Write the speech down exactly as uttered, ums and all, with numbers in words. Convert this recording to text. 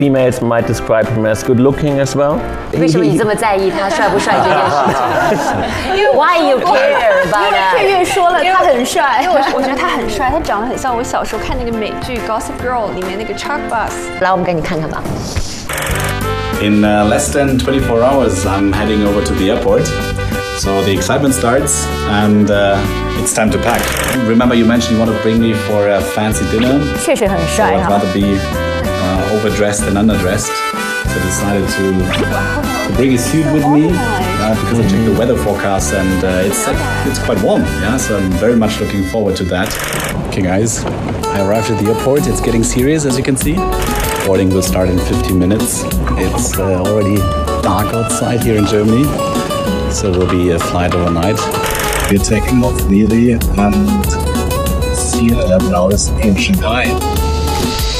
Females might describe him as good-looking as well. 为什么你这么在意他帅不帅这件事情 ？Why you care about that？ 配乐说了他很帅，因为我我觉得他很帅，他长得很像我小时候看那个美剧《Gossip Girl》里面那个 Chuck Bass。 来，我们给你看看吧。 In uh, less than twenty-four hours, I'm heading over to the airport. So the excitement starts, and uh, it's time to pack. Remember, you mentioned you want to bring me for a fancy dinner. 确实很 So 帅 I'd 哈。 rather be uh, overdressed than underdressed. So I decided to, to bring a suit with me uh, because I checked the weather forecast and uh, it's it's quite warm. Yeah, so I'm very much looking forward to that. Okay, guys, I arrived at the airport. It's getting serious, as you can see. Boarding will start in fifteen minutes. It's uh, already dark outside here in Germany, so it will be a flight overnight. We're taking off nearly and see about in Shanghai.